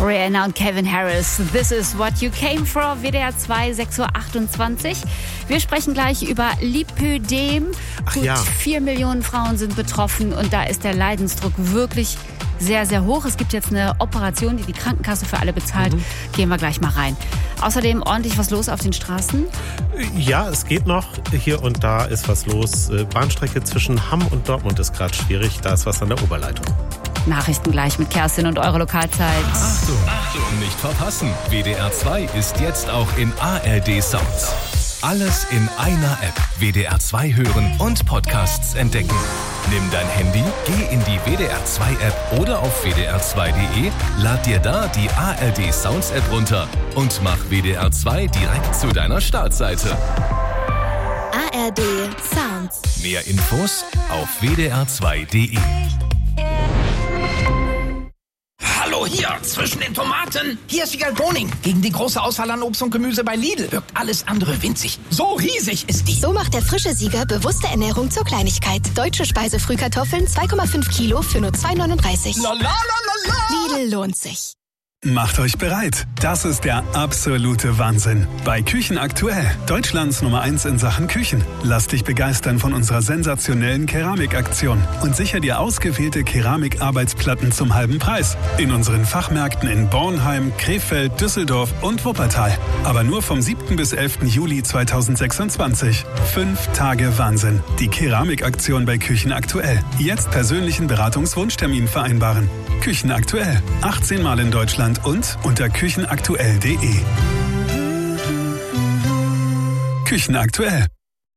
Rihanna und Calvin Harris. This is what you came for. WDR 2, 6.28 Uhr. Wir sprechen gleich über Lipödem. Gut 4 Millionen Frauen sind betroffen und da ist der Leidensdruck wirklich sehr, sehr hoch. Es gibt jetzt eine Operation, die Krankenkasse für alle bezahlt. Gehen wir gleich mal rein. Außerdem ordentlich was los auf den Straßen? Ja, es geht noch. Hier und da ist was los. Bahnstrecke zwischen Hamm und Dortmund ist gerade schwierig. Da ist was an der Oberleitung. Nachrichten gleich mit Kerstin und eure Lokalzeit. Achtung, nicht verpassen. WDR 2 ist jetzt auch in ARD Sounds. Alles in einer App. WDR 2 hören und Podcasts entdecken. Nimm dein Handy, geh in die WDR 2 App oder auf wdr2.de, lad dir da die ARD Sounds App runter und mach WDR 2 direkt zu deiner Startseite. ARD Sounds. Mehr Infos auf wdr2.de. Hallo hier, zwischen den Tomaten. Hier ist Wiegald Boning. Gegen die große Auswahl an Obst und Gemüse bei Lidl wirkt alles andere winzig. So riesig ist die. So macht der frische Sieger bewusste Ernährung zur Kleinigkeit. Deutsche Speisefrühkartoffeln 2,5 Kilo für nur 2,39. Lidl lohnt sich. Macht euch bereit. Das ist der absolute Wahnsinn. Bei Küchen aktuell, Deutschlands Nummer 1 in Sachen Küchen. Lass dich begeistern von unserer sensationellen Keramikaktion und sicher dir ausgewählte Keramikarbeitsplatten zum halben Preis. In unseren Fachmärkten in Bornheim, Krefeld, Düsseldorf und Wuppertal. Aber nur vom 7. bis 11. Juli 2026. 5 Tage Wahnsinn. Die Keramikaktion bei Küchen aktuell. Jetzt persönlichen Beratungswunschtermin vereinbaren. Küchen aktuell. 18 Mal in Deutschland und unter küchenaktuell.de. Küchen aktuell.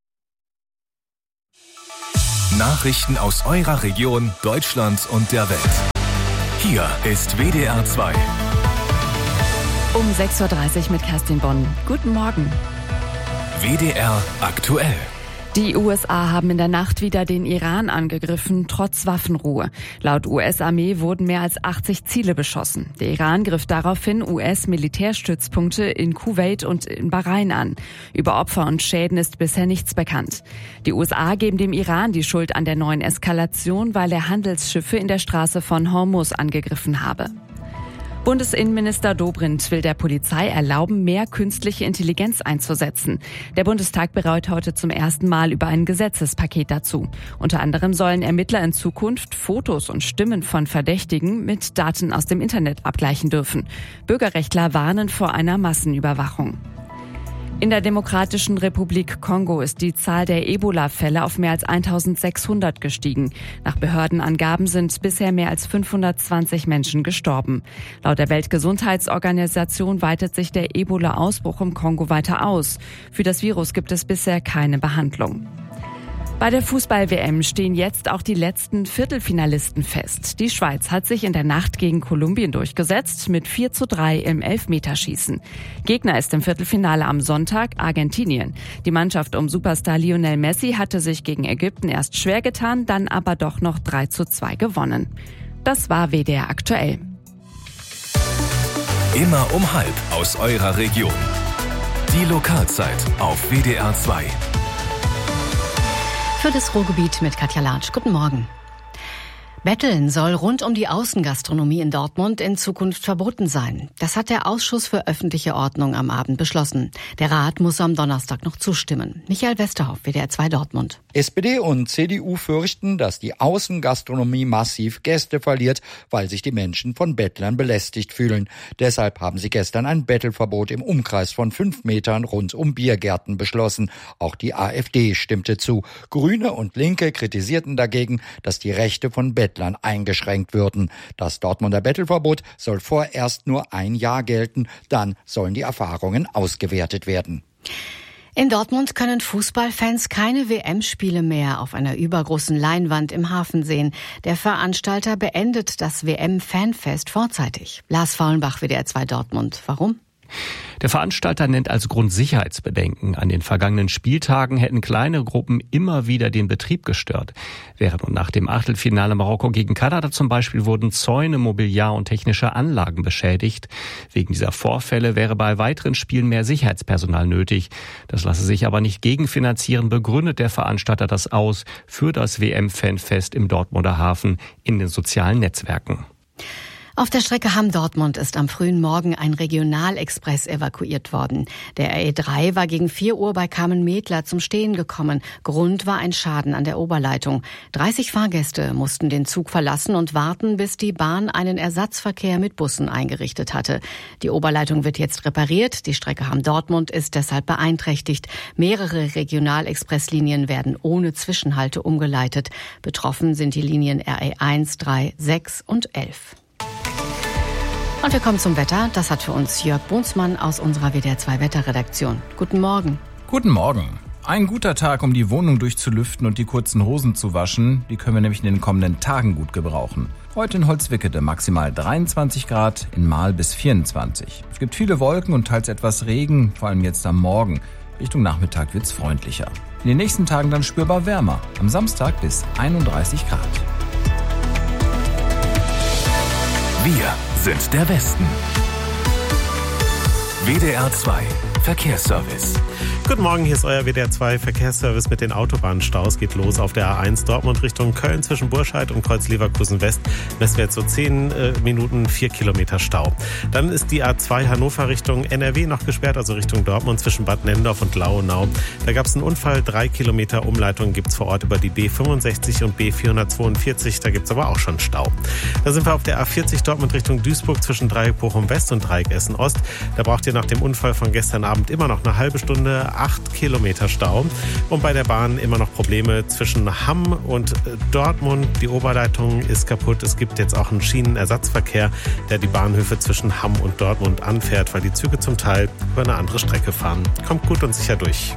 Nachrichten aus eurer Region, Deutschlands und der Welt. Hier ist WDR 2. Um 6.30 Uhr mit Kerstin Bonn. Guten Morgen. WDR aktuell. Die USA haben in der Nacht wieder den Iran angegriffen, trotz Waffenruhe. Laut US-Armee wurden mehr als 80 Ziele beschossen. Der Iran griff daraufhin US-Militärstützpunkte in Kuwait und in Bahrain an. Über Opfer und Schäden ist bisher nichts bekannt. Die USA geben dem Iran die Schuld an der neuen Eskalation, weil er Handelsschiffe in der Straße von Hormuz angegriffen habe. Bundesinnenminister Dobrindt will der Polizei erlauben, mehr künstliche Intelligenz einzusetzen. Der Bundestag beraut heute zum ersten Mal über ein Gesetzespaket dazu. Unter anderem sollen Ermittler in Zukunft Fotos und Stimmen von Verdächtigen mit Daten aus dem Internet abgleichen dürfen. Bürgerrechtler warnen vor einer Massenüberwachung. In der Demokratischen Republik Kongo ist die Zahl der Ebola-Fälle auf mehr als 1600 gestiegen. Nach Behördenangaben sind bisher mehr als 520 Menschen gestorben. Laut der Weltgesundheitsorganisation weitet sich der Ebola-Ausbruch im Kongo weiter aus. Für das Virus gibt es bisher keine Behandlung. Bei der Fußball-WM stehen jetzt auch die letzten Viertelfinalisten fest. Die Schweiz hat sich in der Nacht gegen Kolumbien durchgesetzt mit 4:3 im Elfmeterschießen. Gegner ist im Viertelfinale am Sonntag Argentinien. Die Mannschaft um Superstar Lionel Messi hatte sich gegen Ägypten erst schwer getan, dann aber doch noch 3:2 gewonnen. Das war WDR aktuell. Immer um 12:30 aus eurer Region. Die Lokalzeit auf WDR 2. Für das Ruhrgebiet mit Katja Latsch. Guten Morgen. Betteln soll rund um die Außengastronomie in Dortmund in Zukunft verboten sein. Das hat der Ausschuss für öffentliche Ordnung am Abend beschlossen. Der Rat muss am Donnerstag noch zustimmen. Michael Westerhoff, WDR 2 Dortmund. SPD und CDU fürchten, dass die Außengastronomie massiv Gäste verliert, weil sich die Menschen von Bettlern belästigt fühlen. Deshalb haben sie gestern ein Bettelverbot im Umkreis von 5 Metern rund um Biergärten beschlossen. Auch die AfD stimmte zu. Grüne und Linke kritisierten dagegen, dass die Rechte von Bettlern eingeschränkt würden. Das Dortmunder Bettelverbot soll vorerst nur ein Jahr gelten, dann sollen die Erfahrungen ausgewertet werden. In Dortmund können Fußballfans keine WM-Spiele mehr auf einer übergroßen Leinwand im Hafen sehen. Der Veranstalter beendet das WM-Fanfest vorzeitig. Lars Faulenbach, WDR 2 Dortmund. Warum? Der Veranstalter nennt als Grund Sicherheitsbedenken. An den vergangenen Spieltagen hätten kleine Gruppen immer wieder den Betrieb gestört. Während und nach dem Achtelfinale Marokko gegen Kanada zum Beispiel wurden Zäune, Mobiliar und technische Anlagen beschädigt. Wegen dieser Vorfälle wäre bei weiteren Spielen mehr Sicherheitspersonal nötig. Das lasse sich aber nicht gegenfinanzieren, begründet der Veranstalter das aus für das WM-Fanfest im Dortmunder Hafen in den sozialen Netzwerken. Auf der Strecke Hamm-Dortmund ist am frühen Morgen ein Regionalexpress evakuiert worden. Der RE3 war gegen 4 Uhr bei Kamen-Medler zum Stehen gekommen. Grund war ein Schaden an der Oberleitung. 30 Fahrgäste mussten den Zug verlassen und warten, bis die Bahn einen Ersatzverkehr mit Bussen eingerichtet hatte. Die Oberleitung wird jetzt repariert. Die Strecke Hamm-Dortmund ist deshalb beeinträchtigt. Mehrere Regionalexpresslinien werden ohne Zwischenhalte umgeleitet. Betroffen sind die Linien RE1, 3, 6 und 11. Und wir kommen zum Wetter. Das hat für uns Jörg Brunsmann aus unserer WDR2 Wetterredaktion. Guten Morgen. Guten Morgen. Ein guter Tag, um die Wohnung durchzulüften und die kurzen Hosen zu waschen. Die können wir nämlich in den kommenden Tagen gut gebrauchen. Heute in Holzwickede maximal 23 Grad, in Marl bis 24. Es gibt viele Wolken und teils etwas Regen, vor allem jetzt am Morgen. Richtung Nachmittag wird's freundlicher. In den nächsten Tagen dann spürbar wärmer. Am Samstag bis 31 Grad. Wir sind der Westen. WDR 2 Verkehrsservice. Guten Morgen, hier ist euer WDR 2 Verkehrsservice mit den Autobahnstaus. Geht los auf der A1 Dortmund Richtung Köln zwischen Burscheid und Kreuz Leverkusen West. Messen wir jetzt so 10 Minuten, 4 Kilometer Stau. Dann ist die A2 Hannover Richtung NRW noch gesperrt, also Richtung Dortmund zwischen Bad Nendorf und Lauenau. Da gab es einen Unfall, 3 Kilometer Umleitung gibt es vor Ort über die B65 und B442. Da gibt es aber auch schon Stau. Da sind wir auf der A40 Dortmund Richtung Duisburg zwischen Dreieck Bochum West und Dreieck Essen Ost. Da braucht ihr nach dem Unfall von gestern Abend immer noch eine halbe Stunde, 8 Kilometer Stau. Und bei der Bahn immer noch Probleme zwischen Hamm und Dortmund. Die Oberleitung ist kaputt. Es gibt jetzt auch einen Schienenersatzverkehr, der die Bahnhöfe zwischen Hamm und Dortmund anfährt, weil die Züge zum Teil über eine andere Strecke fahren. Kommt gut und sicher durch.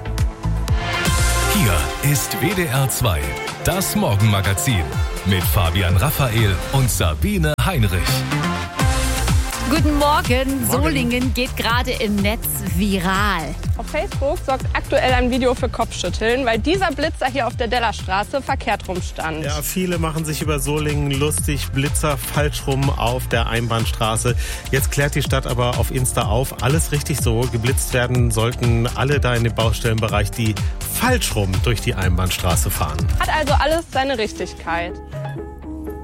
Hier ist WDR 2, das Morgenmagazin mit Fabian Raphael und Sabine Heinrich. Guten Morgen. Solingen geht gerade im Netz viral. Auf Facebook sorgt aktuell ein Video für Kopfschütteln, weil dieser Blitzer hier auf der Dellerstraße verkehrt rumstand. Ja, viele machen sich über Solingen lustig. Blitzer falsch rum auf der Einbahnstraße. Jetzt klärt die Stadt aber auf Insta auf. Alles richtig so. Geblitzt werden sollten alle da in dem Baustellenbereich, die falsch rum durch die Einbahnstraße fahren. Hat also alles seine Richtigkeit.